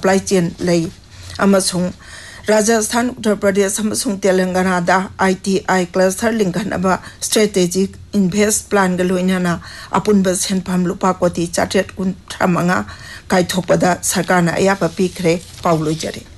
Supply chain लई अमसुंग राजस्थान उत्तर प्रदेश अमसुंग तेलंगाना दा ITI cluster लिंगनबा strategic invest plan गलोइनाना अपुनबा सेनफाम लुपा कोटी 435 काइथोपदा सरकारना अयापा पीखरे पाउलोइजरे।